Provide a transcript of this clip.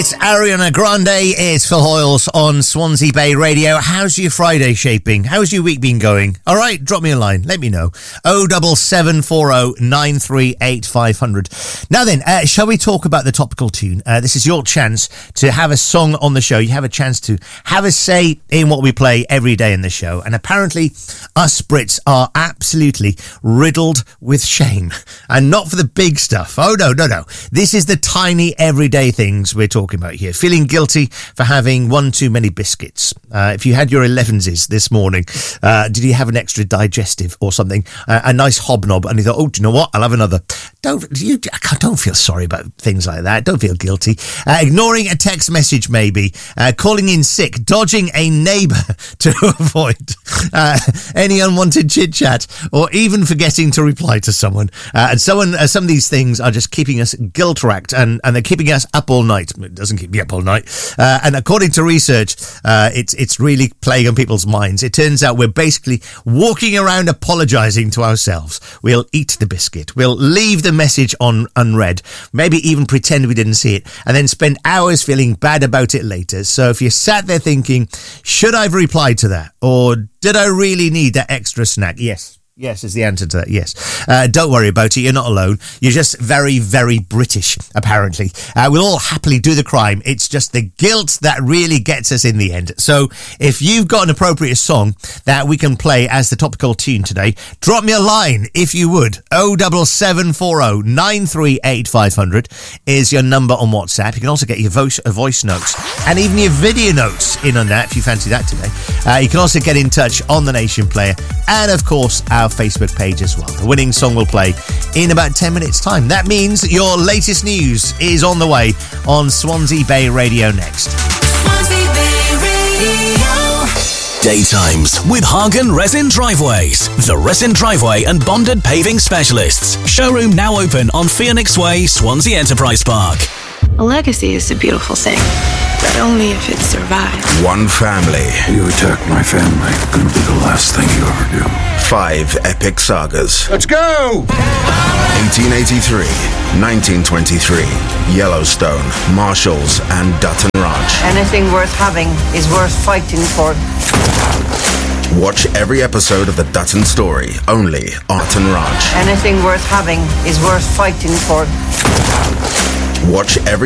It's Ariana Grande, it's Phil Hoyles on Swansea Bay Radio. How's your Friday shaping? How's your week been going? All right, drop me a line, let me know. 07740 938 500. Now then, shall we talk about the topical tune? This is your chance to have a song on the show. You have a chance to have a say in what we play every day in the show. And apparently, us Brits are absolutely riddled with shame. And not for the big stuff. Oh, no. This is the tiny everyday things we're talking about here. Feeling guilty for having one too many biscuits. If you had your 11s this morning, did you have an extra digestive or something? A nice hobnob, and you thought, oh, do you know what? I'll have another. Don't feel sorry about things like that. Don't feel guilty. Ignoring a text message, maybe. Calling in sick. Dodging a neighbour to avoid any unwanted chit-chat, or even forgetting to reply to someone. And some of these things are just keeping us guilt-racked, and they're keeping us up all night. It doesn't keep me up all night. And according to research, it's really playing on people's minds. It turns out we're basically walking around apologising to ourselves. We'll eat the biscuit. We'll leave the message on unread. Maybe even pretend we didn't see it, and then spend hours feeling bad about it later. So if you sat there thinking, should I have replied to that? Or did I really need that extra snack? Yes is the answer to that, yes. Don't worry about it, you're not alone. You're just very, very British, apparently. We'll all happily do the crime. It's just the guilt that really gets us in the end. So if you've got an appropriate song that we can play as the topical tune today, drop me a line if you would. 07740 938 500 is your number on WhatsApp. You can also get your voice notes and even your video notes in on that if you fancy that today. You can also get in touch on the Nation Player and, of course, our Facebook page as well. The winning song will play in about 10 minutes time. That means your latest news is on the way on Swansea Bay Radio next. Swansea Bay Radio. Daytimes with Hagen Resin Driveways, the resin driveway and bonded paving specialists. Showroom now open on Phoenix Way, Swansea Enterprise Park. A legacy is a beautiful thing, but only if it survives. One family. You attack my family, gonna be the last thing you ever do. 5 epic sagas. Let's go! 1883, 1923, Yellowstone, Marshalls, and Dutton Ranch. Anything worth having is worth fighting for. Watch every episode of the Dutton Story, only on Dutton Ranch. Anything worth having is worth fighting for. Watch every